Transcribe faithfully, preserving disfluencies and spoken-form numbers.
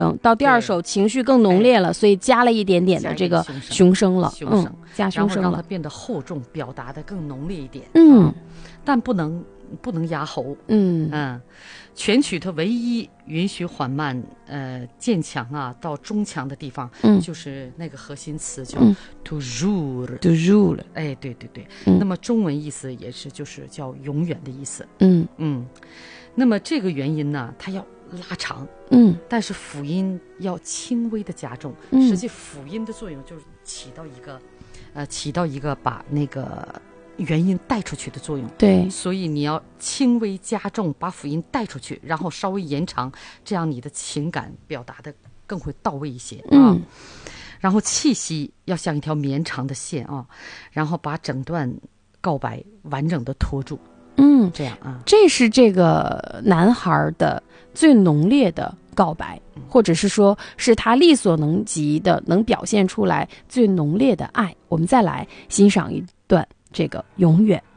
嗯，到第二首情绪更浓烈了，哎、所以加了一点点的这个熊声了， 熊声、 嗯，加熊声了， 然后让它变得厚重，表达的更浓烈一点。 嗯， 啊、但不能不能压喉。 嗯嗯，全曲它唯一允许缓慢呃渐强啊到中强的地方， 嗯， 就是那个核心词叫 toujours toujours。 哎，对对对、 嗯， 那么中文意思也是就是叫永远的意思。 嗯嗯，那么这个元音呢，它要拉长， 嗯， 但是辅音要轻微的加重。 嗯， 实际辅音的作用就是起到一个，呃，起到一个把那个元音带出去的作用。 对， 所以你要轻微加重，把辅音带出去，然后稍微延长，这样你的情感表达的更会到位一些啊。 嗯， 然后气息要像一条绵长的线啊，然后把整段告白完整的拖住。 嗯， 这样啊， 这是这个男孩的最浓烈的告白，或者是说是他力所能及的能表现出来最浓烈的爱。我们再来欣赏一段这个永远。